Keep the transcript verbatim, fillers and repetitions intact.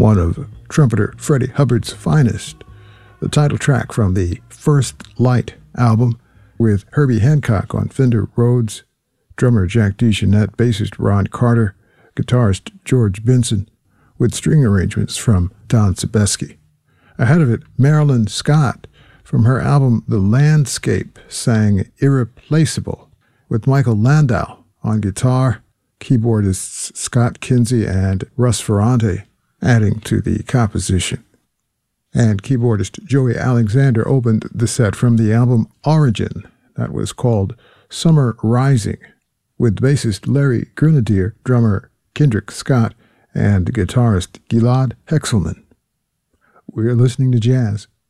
one of trumpeter Freddie Hubbard's finest, the title track from the First Light album, with Herbie Hancock on Fender Rhodes, drummer Jack DeJohnette, bassist Ron Carter, guitarist George Benson, with string arrangements from Don Sebesky. Ahead of it, Marilyn Scott, from her album The Landscape, sang Irreplaceable, with Michael Landau on guitar, keyboardists Scott Kinsey and Russ Ferrante adding to the composition. And keyboardist Joey Alexander opened the set from the album Origin, that was called Summer Rising, with bassist Larry Grenadier, drummer Kendrick Scott, and guitarist Gilad Hexelman. We're listening to jazz.